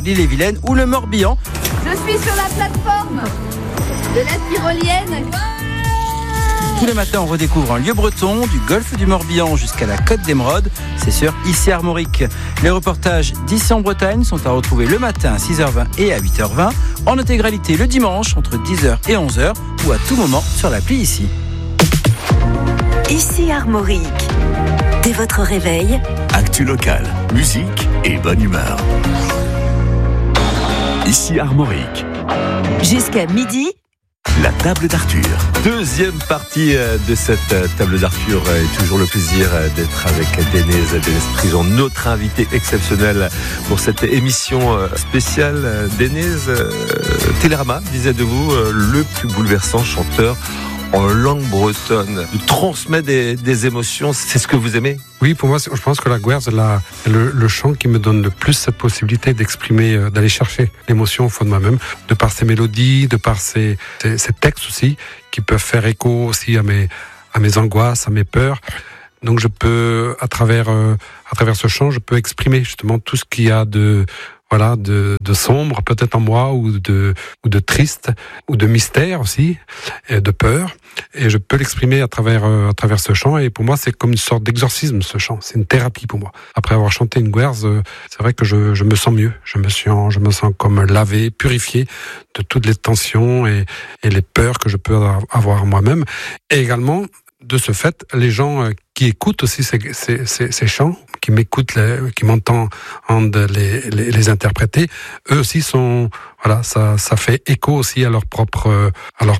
l'Ille-et-Vilaine ou le Morbihan. Je suis sur la plateforme de la Tyrolienne. Tous les matins, on redécouvre un lieu breton, du golfe du Morbihan jusqu'à la côte d'Émeraude. C'est sur ici Armorique. Les reportages d'ici en Bretagne sont à retrouver le matin à 6h20 et à 8h20, en intégralité le dimanche entre 10h et 11h ou à tout moment sur l'appli Ici. Ici Armorique. Dès votre réveil, actu locale, musique et bonne humeur. Ici Armorique. Jusqu'à midi. La table d'Arthur. Deuxième partie de cette table d'Arthur. Et toujours le plaisir d'être avec Dénèse Prison, notre invité exceptionnel pour cette émission spéciale. Dénèse, Télérama disait de vous le plus bouleversant chanteur en langue bretonne. Il transmet des émotions, c'est ce que vous aimez ? Oui, pour moi, je pense que la guerre, c'est le chant qui me donne le plus cette possibilité d'exprimer, d'aller chercher l'émotion au fond de moi-même, de par ses mélodies, de par ses textes aussi, qui peuvent faire écho aussi à mes angoisses, à mes peurs. Donc je peux, à travers ce chant, je peux exprimer justement tout ce qu'il y a de sombre peut-être en moi, ou de triste, ou de mystère aussi, et de peur. Et je peux l'exprimer à travers ce chant. Et pour moi, c'est comme une sorte d'exorcisme, ce chant. C'est une thérapie pour moi. Après avoir chanté une guerze, c'est vrai que je me sens mieux. Je me sens comme lavé, purifié de toutes les tensions et les peurs que je peux avoir moi-même. Et également, de ce fait, les gens qui écoutent aussi ces chants, qui m'écoutent, qui m'entendent les interpréter, eux aussi sont, voilà, ça fait écho aussi à leur propre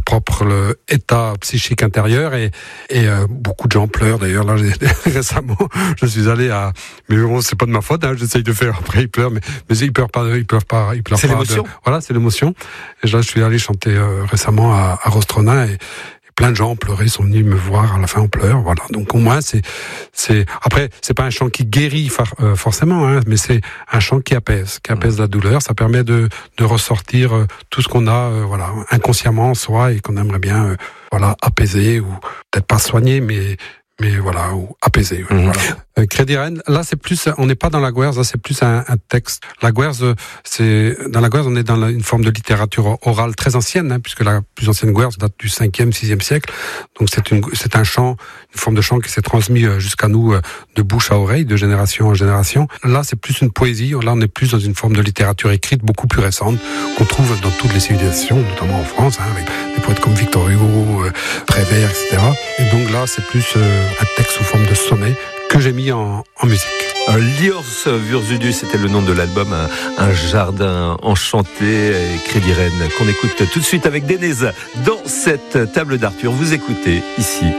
état psychique intérieur, et beaucoup de gens pleurent. D'ailleurs, là, récemment, je suis allé mais bon, c'est pas de ma faute, hein, j'essaye de faire, après ils pleurent, mais ils pleurent pas. C'est l'émotion. Voilà, c'est l'émotion. Et là, je suis allé chanter récemment à Rostronin, et plein de gens ont pleuré, sont venus me voir, à la fin on pleure, voilà. Donc au moins après c'est pas un chant qui guérit forcément, hein, mais c'est un chant qui apaise la douleur. Ça permet de ressortir tout ce qu'on a inconsciemment en soi, et qu'on aimerait bien apaiser, ou peut-être pas soigner, mais voilà, ou apaiser. Voilà. Crédit Rennes, là c'est plus, on n'est pas dans la guerze, là c'est plus un texte. La guerze, dans la guerze, on est dans une forme de littérature orale très ancienne, hein, puisque la plus ancienne guerze date du 5e, 6e siècle. Donc c'est un chant, une forme de chant qui s'est transmis jusqu'à nous de bouche à oreille, de génération en génération. Là c'est plus une poésie, là on est plus dans une forme de littérature écrite beaucoup plus récente, qu'on trouve dans toutes les civilisations, notamment en France, hein, avec des poètes comme Victor Hugo, Prévert, etc. Et donc là c'est plus un texte sous forme de sonnet que j'ai mis en musique. Liors Vurzudus, c'était le nom de l'album, un jardin enchanté, et Crédit Rennes, qu'on écoute tout de suite avec Dénèse dans cette table d'Arthur. Vous écoutez ici